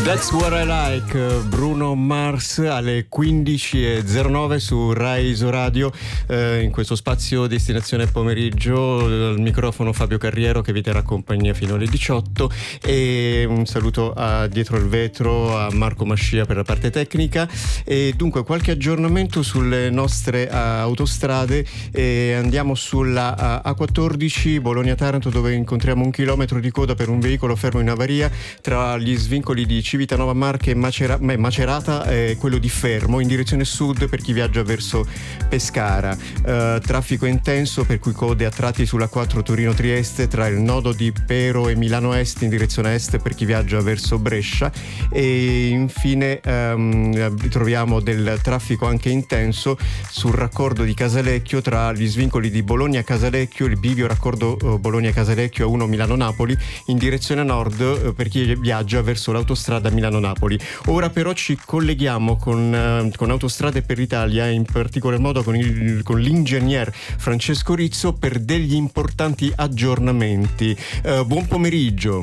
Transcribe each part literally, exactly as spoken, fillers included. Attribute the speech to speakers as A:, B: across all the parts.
A: That's What I Like, Bruno Mars alle quindici e zero nove su Rai Isoradio, eh, in questo spazio destinazione pomeriggio. Al microfono Fabio Carriero che vi terrà compagnia fino alle diciotto, e un saluto a dietro il vetro a Marco Mascia per la parte tecnica. E dunque qualche aggiornamento sulle nostre uh, autostrade. E andiamo sulla uh, A quattordici Bologna-Taranto, dove incontriamo un chilometro di coda per un veicolo fermo in avaria tra gli svincoli di Civitanova Marche e Macera- Macerata, e quello di Fermo in direzione sud per chi viaggia verso Pescara. Uh, traffico intenso, per cui code a tratti sulla quattro Torino-Trieste tra il nodo di Pero e Milano Est in direzione est per chi viaggia verso Brescia. E infine um, troviamo del traffico anche intenso sul raccordo di Casalecchio tra gli svincoli di Bologna-Casalecchio, il bivio raccordo uh, Bologna-Casalecchio A uno Milano-Napoli in direzione nord uh, per chi viaggia verso l'autostrada Milano-Napoli. Ora però ci colleghiamo con, uh, con Autostrade per l'Italia, in particolar modo con, il, con l'ingegner Francesco Rizzo per degli importanti aggiornamenti. Uh, buon pomeriggio.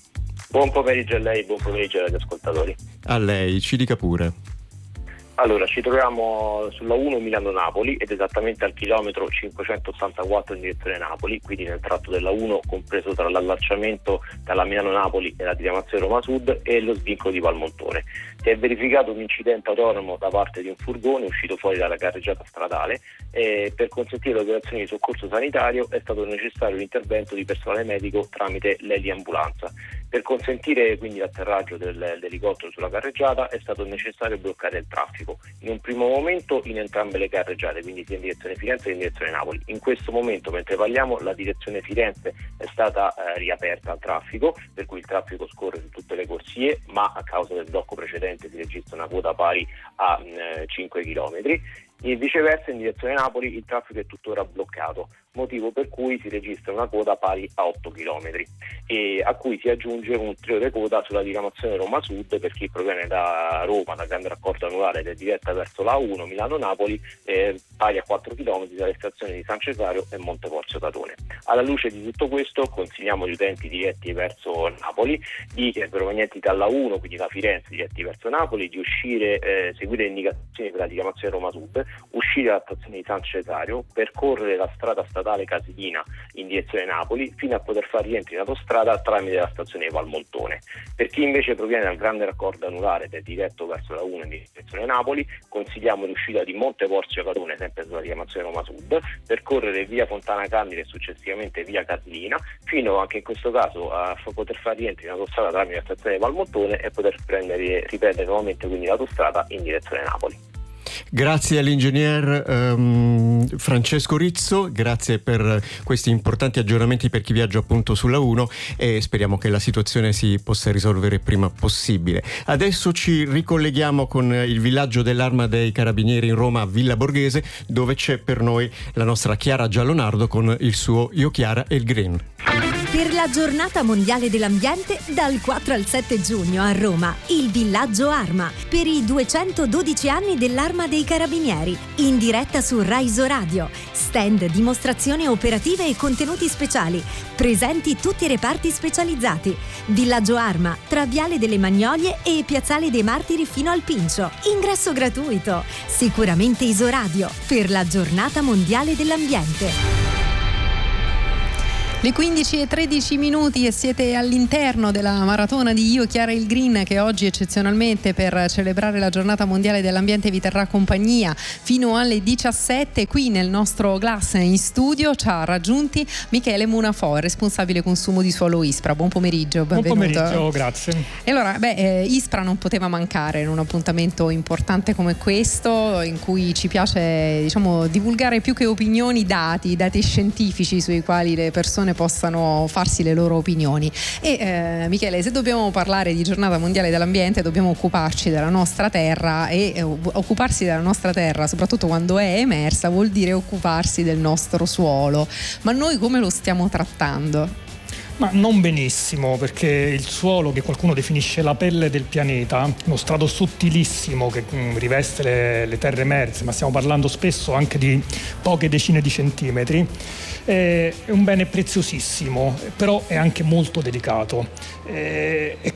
B: Buon pomeriggio a lei, buon pomeriggio agli ascoltatori.
A: A lei, ci dica pure.
B: Allora, ci troviamo sulla uno Milano-Napoli ed esattamente al chilometro cinquecentottantaquattro in direzione Napoli, quindi nel tratto della uno compreso tra l'allacciamento dalla Milano-Napoli e la diramazione Roma Sud e lo svincolo di Valmontone. Si è verificato un incidente autonomo da parte di un furgone uscito fuori dalla carreggiata stradale, e per consentire le operazioni di soccorso sanitario è stato necessario l'intervento di personale medico tramite l'eliambulanza. Per consentire quindi l'atterraggio del, dell'elicottero sulla carreggiata è stato necessario bloccare il traffico, in un primo momento in entrambe le carreggiate, quindi sia in direzione Firenze che in direzione Napoli. In questo momento, mentre parliamo, la direzione Firenze è stata eh, riaperta al traffico, per cui il traffico scorre su tutte le corsie, ma a causa del blocco precedente si registra una quota pari a eh, cinque chilometri. E viceversa in direzione Napoli il traffico è tuttora bloccato, motivo per cui si registra una coda pari a otto chilometri, e a cui si aggiunge un ulteriore coda sulla diramazione Roma Sud per chi proviene da Roma, da grande raccordo anulare ed è diretta verso la A uno Milano-Napoli, eh, pari a quattro chilometri dalle stazioni di San Cesario e Monteporzio Catone. Alla luce di tutto questo consigliamo agli utenti diretti verso Napoli, di eh, provenienti dalla uno, quindi da Firenze diretti verso Napoli, di uscire, eh, seguire le indicazioni per la diramazione Roma Sud, uscire dalla stazione di San Cesario, percorrere la strada statale Casilina in direzione Napoli fino a poter far rientro in autostrada tramite la stazione di Valmontone. Per chi invece proviene dal grande raccordo anulare ed è diretto verso la uno in direzione Napoli, consigliamo l'uscita di Monteporzio Catone, sempre sulla diramazione Roma Sud, percorrere via Fontana Candide e successivamente via Casilina fino anche in questo caso a poter far rientro in autostrada tramite la stazione di Valmontone e poter prendere, riprendere nuovamente quindi l'autostrada in direzione Napoli.
A: Grazie all'ingegner um, Francesco Rizzo, grazie per questi importanti aggiornamenti per chi viaggia appunto sulla uno, e speriamo che la situazione si possa risolvere prima possibile. Adesso ci ricolleghiamo con il villaggio dell'Arma dei Carabinieri in Roma, a Villa Borghese, dove c'è per noi la nostra Chiara Giallonardo con il suo Io Chiara e il Green.
C: Per la giornata mondiale dell'ambiente, dal quattro al sette giugno a Roma, il villaggio Arma, per i duecentododici anni dell'Arma dei Carabinieri, in diretta su Rai Isoradio. Stand, dimostrazioni operative e contenuti speciali, presenti tutti i reparti specializzati. Villaggio Arma, tra Viale delle Magnolie e Piazzale dei Martiri fino al Pincio. Ingresso gratuito. Sicuramente Isoradio, per la giornata mondiale dell'ambiente.
D: Le quindici e tredici minuti e siete all'interno della maratona di Io Chiara il Green, che oggi eccezionalmente per celebrare la giornata mondiale dell'ambiente vi terrà compagnia fino alle diciassette. Qui nel nostro Glass in studio ci ha raggiunti Michele Munafò, responsabile consumo di suolo ISPRA. Buon pomeriggio, benvenuto.
E: Buon pomeriggio, grazie.
D: E allora, beh, eh, ISPRA non poteva mancare in un appuntamento importante come questo, in cui ci piace, diciamo, divulgare più che opinioni, dati, dati scientifici sui quali le persone possano farsi le loro opinioni. E eh, Michele, se dobbiamo parlare di giornata mondiale dell'ambiente, dobbiamo occuparci della nostra terra, e eh, occuparsi della nostra terra, soprattutto quando è emersa, vuol dire occuparsi del nostro suolo. Ma noi come lo stiamo trattando?
E: Ma non benissimo, perché il suolo, che qualcuno definisce la pelle del pianeta, uno strato sottilissimo che mh, riveste le, le terre emerse, ma stiamo parlando spesso anche di poche decine di centimetri, eh, è un bene preziosissimo, però è anche molto delicato. Eh, è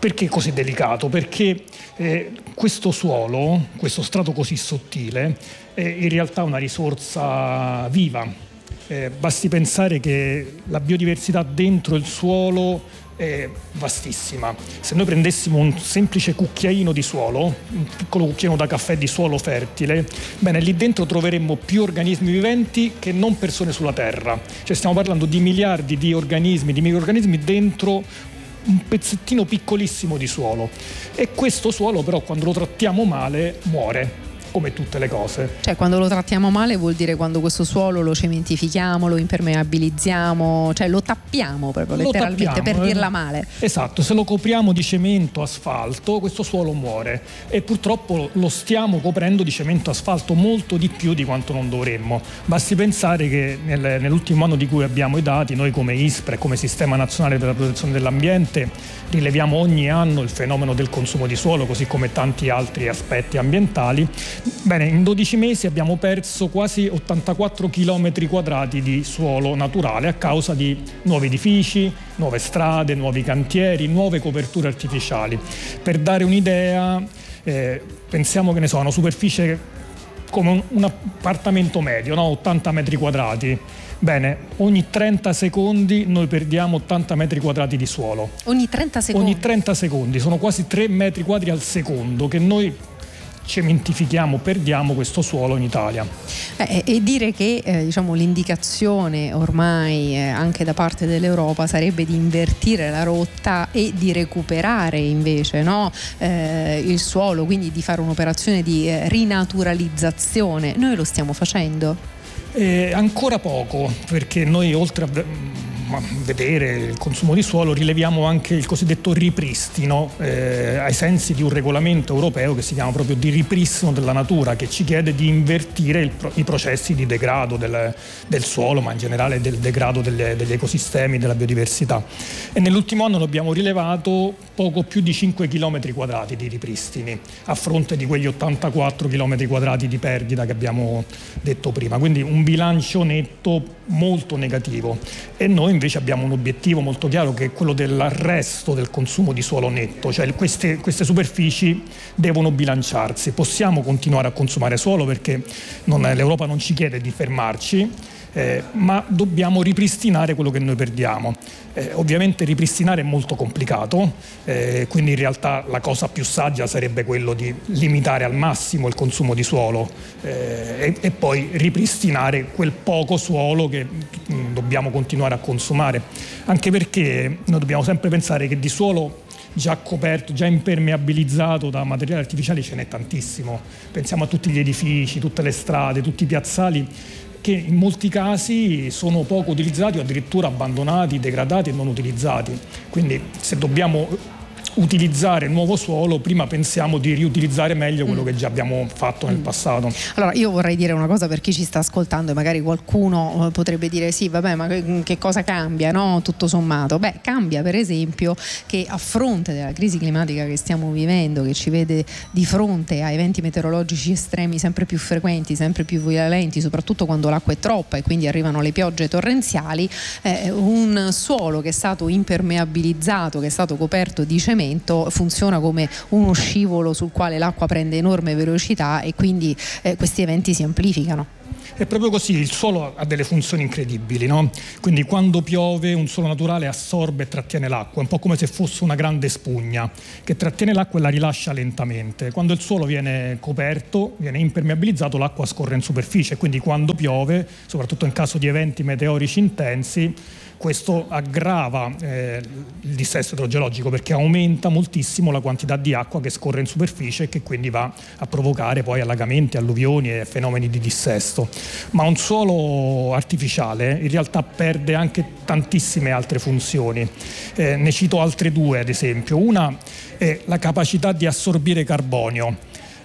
E: Perché così delicato? Perché eh, questo suolo, questo strato così sottile, è in realtà una risorsa viva. Eh, basti pensare che la biodiversità dentro il suolo è vastissima. Se noi prendessimo un semplice cucchiaino di suolo, un piccolo cucchiaino da caffè di suolo fertile, bene, lì dentro troveremmo più organismi viventi che non persone sulla Terra. Cioè stiamo parlando di miliardi di organismi, di microrganismi dentro un pezzettino piccolissimo di suolo. E questo suolo però quando lo trattiamo male muore, come tutte le cose.
D: Cioè quando lo trattiamo male vuol dire quando questo suolo lo cementifichiamo, lo impermeabilizziamo, cioè lo tappiamo proprio, lo letteralmente tappiamo, per dirla male.
E: Esatto, se lo copriamo di cemento, asfalto, questo suolo muore e purtroppo lo stiamo coprendo di cemento, asfalto molto di più di quanto non dovremmo. Basti pensare che nel, nell'ultimo anno di cui abbiamo i dati, noi come ISPRA e come Sistema Nazionale per la Protezione dell'Ambiente rileviamo ogni anno il fenomeno del consumo di suolo, così come tanti altri aspetti ambientali. Bene, in dodici mesi abbiamo perso quasi ottantaquattro chilometri quadrati di suolo naturale a causa di nuovi edifici, nuove strade, nuovi cantieri, nuove coperture artificiali. Per dare un'idea, eh, pensiamo che ne so, una superficie come un, un appartamento medio, no? ottanta metri quadrati. Bene, ogni trenta secondi noi perdiamo ottanta metri quadrati di suolo.
D: Ogni trenta secondi?
E: Ogni trenta secondi, sono quasi tre metri quadri al secondo che noi cementifichiamo, perdiamo questo suolo in Italia.
D: Eh, e dire che eh, diciamo, l'indicazione ormai eh, anche da parte dell'Europa sarebbe di invertire la rotta e di recuperare invece no, eh, il suolo, quindi di fare un'operazione di eh, rinaturalizzazione. Noi lo stiamo facendo?
E: Eh, ancora poco, perché noi oltre a vedere il consumo di suolo rileviamo anche il cosiddetto ripristino eh, ai sensi di un regolamento europeo che si chiama proprio di ripristino della natura, che ci chiede di invertire il, i processi di degrado del, del suolo, ma in generale del degrado delle, degli ecosistemi, della biodiversità. E nell'ultimo anno abbiamo rilevato poco più di cinque chilometri quadrati di ripristini a fronte di quegli ottantaquattro chilometri quadrati di perdita che abbiamo detto prima, quindi un bilancio netto molto negativo. E noi invece abbiamo un obiettivo molto chiaro, che è quello dell'arresto del consumo di suolo netto, cioè queste, queste superfici devono bilanciarsi. Possiamo continuare a consumare suolo perché non, l'Europa non ci chiede di fermarci, eh, ma dobbiamo ripristinare quello che noi perdiamo. Eh, ovviamente ripristinare è molto complicato, eh, quindi in realtà la cosa più saggia sarebbe quello di limitare al massimo il consumo di suolo eh, e, e poi ripristinare quel poco suolo che mh, dobbiamo continuare a consumare, anche perché noi dobbiamo sempre pensare che di suolo già coperto, già impermeabilizzato da materiali artificiali ce n'è tantissimo. Pensiamo a tutti gli edifici, tutte le strade, tutti i piazzali che in molti casi sono poco utilizzati o addirittura abbandonati, degradati e non utilizzati. Quindi se dobbiamo utilizzare nuovo suolo, prima pensiamo di riutilizzare meglio quello mm. che già abbiamo fatto nel mm. passato.
D: Allora io vorrei dire una cosa per chi ci sta ascoltando e magari qualcuno potrebbe dire sì vabbè ma che cosa cambia, no? Tutto sommato. Beh, cambia per esempio che a fronte della crisi climatica che stiamo vivendo, che ci vede di fronte a eventi meteorologici estremi sempre più frequenti, sempre più violenti, soprattutto quando l'acqua è troppa e quindi arrivano le piogge torrenziali, eh, un suolo che è stato impermeabilizzato, che è stato coperto di cemento, funziona come uno scivolo sul quale l'acqua prende enorme velocità e quindi eh, questi eventi si amplificano.
E: È proprio così, il suolo ha delle funzioni incredibili, no? Quindi quando piove un suolo naturale assorbe e trattiene l'acqua, un po' come se fosse una grande spugna che trattiene l'acqua e la rilascia lentamente. Quando il suolo viene coperto, viene impermeabilizzato, l'acqua scorre in superficie, quindi quando piove, soprattutto in caso di eventi meteorici intensi, questo aggrava eh, il dissesto idrogeologico perché aumenta moltissimo la quantità di acqua che scorre in superficie e che quindi va a provocare poi allagamenti, alluvioni e fenomeni di dissesto. Ma un suolo artificiale in realtà perde anche tantissime altre funzioni. Eh, ne cito altre due ad esempio. Una è la capacità di assorbire carbonio.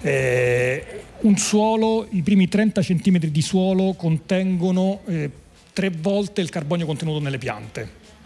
E: Eh, un suolo, i primi trenta centimetri di suolo contengono eh, tre volte il carbonio contenuto nelle piante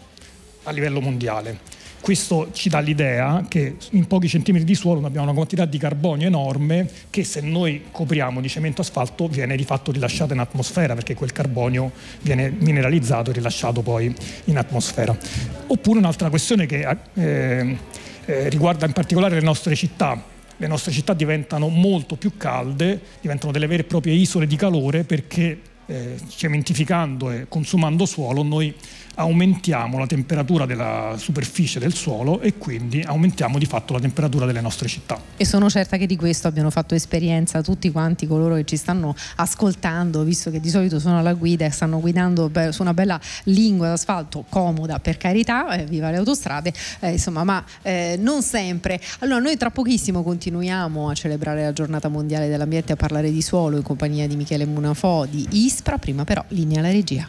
E: a livello mondiale. Questo ci dà l'idea che in pochi centimetri di suolo abbiamo una quantità di carbonio enorme che se noi copriamo di cemento asfalto viene di fatto rilasciato in atmosfera, perché quel carbonio viene mineralizzato e rilasciato poi in atmosfera. Oppure un'altra questione che eh, eh, riguarda in particolare le nostre città. Le nostre città diventano molto più calde, diventano delle vere e proprie isole di calore perché eh, cementificando e consumando suolo noi aumentiamo la temperatura della superficie del suolo e quindi aumentiamo di fatto la temperatura delle nostre città.
D: E sono certa che di questo abbiano fatto esperienza tutti quanti coloro che ci stanno ascoltando, visto che di solito sono alla guida e stanno guidando su una bella lingua d'asfalto comoda, per carità, eh, viva le autostrade, eh, insomma, ma eh, non sempre. Allora noi tra pochissimo continuiamo a celebrare la giornata mondiale dell'ambiente, a parlare di suolo in compagnia di Michele Munafò di ISPRA. Prima però linea alla regia.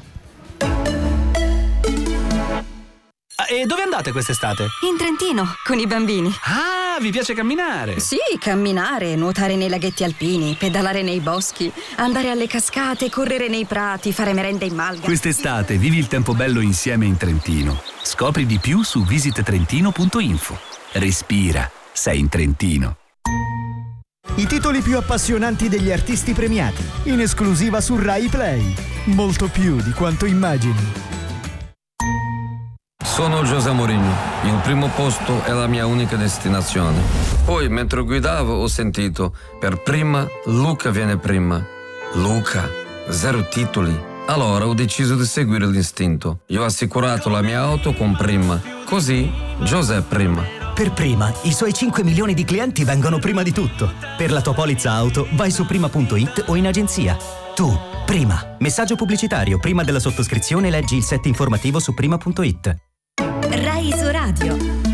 F: E dove andate quest'estate?
G: In Trentino, con i bambini.
F: Ah, vi piace camminare?
G: Sì, camminare, nuotare nei laghetti alpini, pedalare nei boschi, andare alle cascate, correre nei prati, fare merenda in malga.
H: Quest'estate vivi il tempo bello insieme in Trentino. Scopri di più su visit trentino punto info. Respira, sei in Trentino.
I: I titoli più appassionanti degli artisti premiati, in esclusiva su Rai Play. Molto più di quanto immagini.
J: Sono José Mourinho, il primo posto è la mia unica destinazione. Poi, mentre guidavo, ho sentito, per prima, Luca viene prima. Luca, zero titoli. Allora ho deciso di seguire l'istinto. Io ho assicurato la mia auto con Prima. Così, José prima.
K: Per Prima, i suoi cinque milioni di clienti vengono prima di tutto. Per la tua polizza auto, vai su prima punto it o in agenzia. Tu, Prima. Messaggio pubblicitario. Prima della sottoscrizione leggi il set informativo su prima punto it.
C: Rai Isoradio.